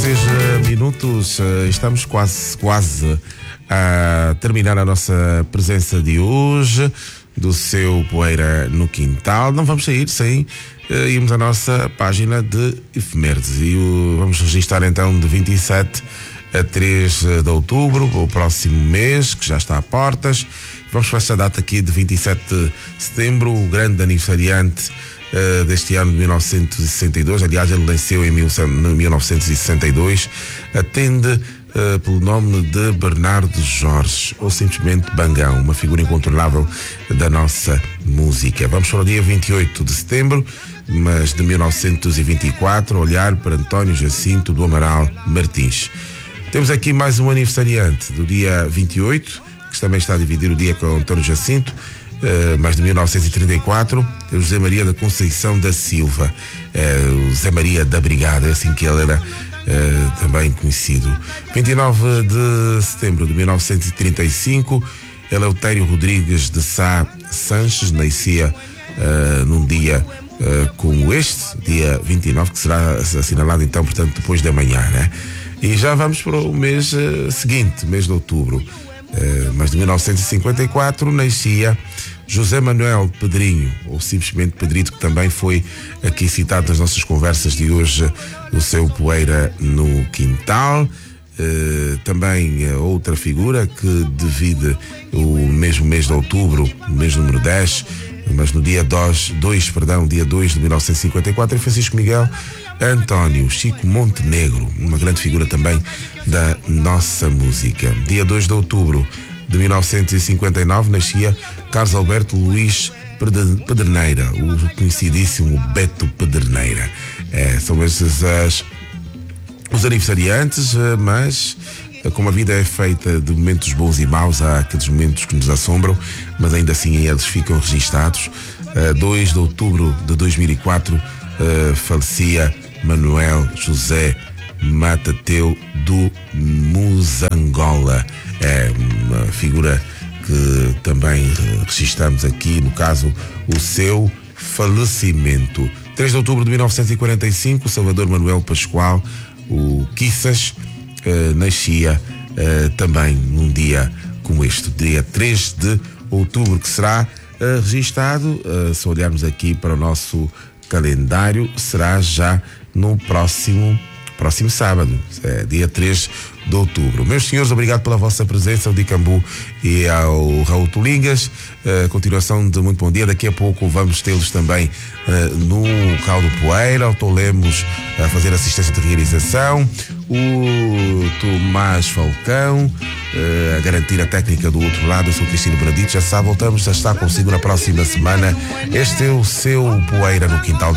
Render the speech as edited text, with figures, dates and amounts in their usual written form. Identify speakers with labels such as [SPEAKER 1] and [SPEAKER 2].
[SPEAKER 1] minutos, estamos quase a terminar a nossa presença de hoje do seu Poeira no Quintal. Não vamos sair sem irmos à nossa página de efemérides e vamos registrar então de 27 a 3 de outubro, o próximo mês, que já está a portas. Vamos para esta data aqui de 27 de setembro, o grande aniversariante deste ano de 1962. Aliás, ele nasceu em 1962. Atende pelo nome de Bernardo Jorge, ou simplesmente Bangão, uma figura incontornável da nossa música. Vamos para o dia 28 de setembro, mas de 1924, olhar para António Jacinto do Amaral Martins. Temos aqui mais um aniversariante do dia 28, que também está a dividir o dia com António Jacinto, mas de 1934, é o José Maria da Conceição da Silva, o José Maria da Brigada, é assim que ele era também conhecido. 29 de setembro de 1935, Eleutério Rodrigues de Sá Sanches nascia num dia como este, dia 29, que será assinalado então, portanto, depois da manhã, né? E já vamos para o mês seguinte, mês de outubro. Mas de 1954 nascia José Manuel Pedrinho, ou simplesmente Pedrito, que também foi aqui citado nas nossas conversas de hoje, o seu Poeira no Quintal. Também outra figura que divide o mesmo mês de outubro, o mês número 10, mas no dia 2 de 1954, é Francisco Miguel António Chico Montenegro, uma grande figura também da nossa música. Dia 2 de outubro de 1959 nascia Carlos Alberto Luís Pedreneira, o conhecidíssimo Beto Pedreneira. São esses os aniversariantes, mas como a vida é feita de momentos bons e maus, há aqueles momentos que nos assombram, mas ainda assim eles ficam registados. 2 de outubro de 2004 falecia Manuel José Matateu do Musangola. É uma figura que também registramos aqui, no caso, o seu falecimento. 3 de outubro de 1945, Salvador Manuel Pascoal, o Quissas, nascia também num dia como este, dia 3 de outubro, que será registado, se olharmos aqui para o nosso calendário, será já no próximo sábado, dia 3 de outubro. Meus senhores, obrigado pela vossa presença, ao Dicambu e ao Raul Tulingas. Continuação de muito bom dia. Daqui a pouco vamos tê-los também no Caldo Poeira, o Tolemos a fazer assistência de realização, o Tomás Falcão a garantir a técnica do outro lado. Eu sou Cristina Bradito, já sabe, voltamos a estar consigo na próxima semana. Este é o seu Poeira no Quintal.